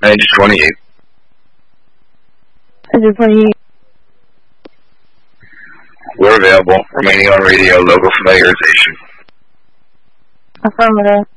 Age 28. Age 28. We're available. Remaining on radio. Logo familiarization. Affirmative.